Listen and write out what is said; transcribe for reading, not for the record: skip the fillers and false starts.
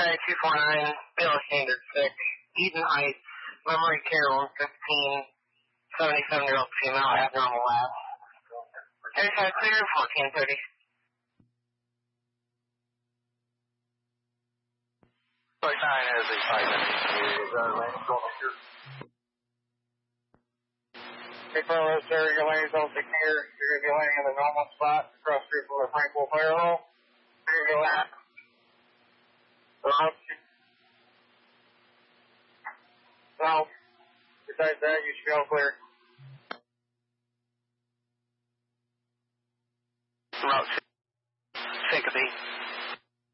Sky 249, Bill Standard 6, Eden Heights, Memory Care Room 15, 77-year-old female, abnormal lab. Airside clear, 1430. Flight 9 has a 5 minutes. Landing going up here. Hey, fellas, sir, your landing's all secure. You're going to be landing in the normal spot across street from the Frankwell Fire Hall. You're going to go out. No. Besides that, you should be all clear.